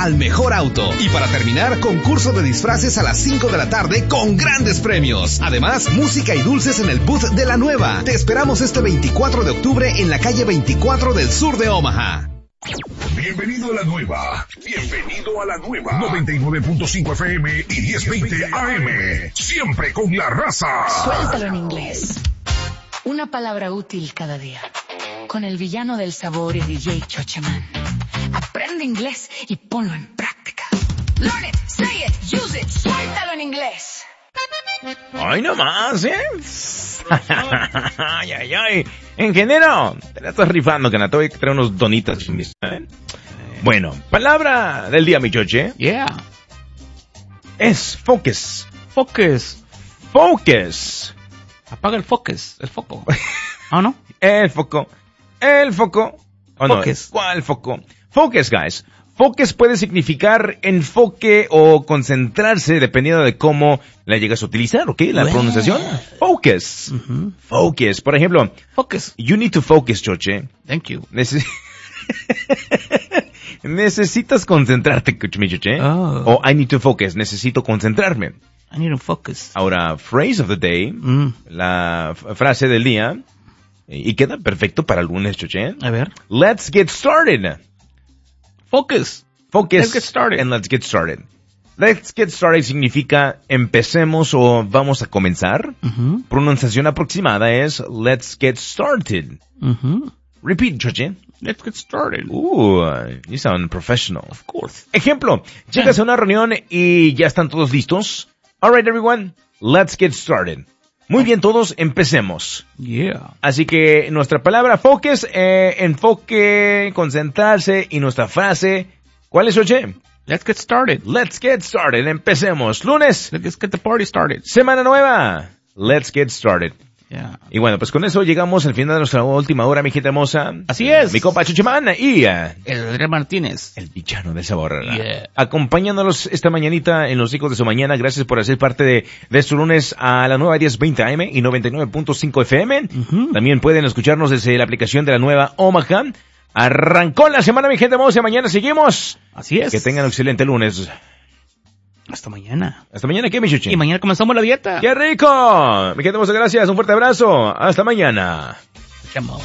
al mejor auto. Y para terminar, concurso de disfraces a las 5 de la tarde con grandes premios. Además, música y dulces en el booth de La Nueva. Te esperamos este 24 de octubre en la calle 24 del sur de Omaha. Bienvenido a La Nueva. Bienvenido a La Nueva. 99.5 FM y 1020 AM. Siempre con la raza. Suéltalo en inglés. Una palabra útil cada día. Con el villano del sabor y DJ Chocheman. Aprende inglés y ponlo en práctica. Learn it, say it, use it. Suéltalo en inglés. Ay, no más, ¿eh? Ay, ay, ay. Ingeniero, te la estás rifando, que te voy a traer unos donitas. ¿Eh? Bueno, palabra del día, mi choche. Yeah. Es focus. Focus. Focus. Apaga el focus, el foco. ¿Ah, no? El foco. El foco. Oh, Focus. No, ¿cuál foco? Focus, guys. Focus puede significar enfoque o concentrarse dependiendo de cómo la llegas a utilizar, ¿ok? La pronunciación. Focus. Uh-huh. Focus. Por ejemplo. Focus. You need to focus, Choche. Thank you. Necesitas concentrarte, mi Choche. Oh. O I need to focus. Necesito concentrarme. I need to focus. Ahora, phrase of the day. La frase del día. Y queda perfecto para el lunes, Choche. A ver. Let's get started. Focus. Focus. Let's get started. And let's get started. Let's get started significa empecemos o vamos a comenzar. Uh-huh. Pronunciación aproximada es let's get started. Uh-huh. Repeat, Choche. Let's get started. You sound professional. Of course. Ejemplo, llegas a una reunión y ya están todos listos. All right, everyone, let's get started. Muy bien, todos, empecemos. Yeah. Así que nuestra palabra focus, enfoque, concentrarse, y nuestra frase, ¿cuál es, oye? Let's get started. Let's get started, empecemos. Lunes. Let's get the party started. Semana nueva. Let's get started. Yeah. Y bueno, pues con eso llegamos al final de nuestra última hora, mi gente hermosa. Así es. Mi compa Chuchemán y el Adrián Martínez. el villano del sabor. Yeah. Acompañándolos esta mañanita en los hijos de su mañana. Gracias por hacer parte de su lunes a la nueva 1020 AM y 99.5 FM. Uh-huh. También pueden escucharnos desde la aplicación de la nueva Omaha. Arrancó la semana, mi gente hermosa. Mañana seguimos. Así es. Que tengan un excelente lunes. Hasta mañana. Hasta mañana, ¿qué, mi chuchi? Y mañana comenzamos la dieta. ¡Qué rico! Mi gente hermosa, gracias. Un fuerte abrazo. Hasta mañana. Chamo.